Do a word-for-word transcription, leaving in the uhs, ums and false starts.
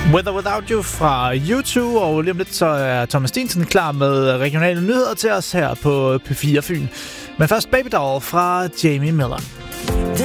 With or Without You fra U to, og lige om lidt så er Thomas Stensen klar med regionale nyheder til os her på P fire Fyn. Men først Baby Doll fra Jamie Miller.